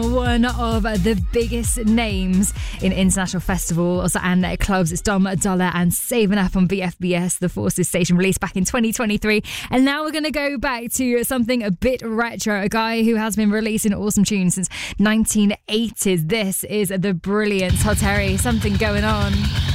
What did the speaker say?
One of the biggest names in international festivals and clubs. It's Dom Dolla and Saving Up on BFBS, the Forces station, released back in 2023. And now we're going to go back to something a bit retro, a guy who has been releasing awesome tunes since 1980s. This is the brilliant Hot Harry, Something Going On.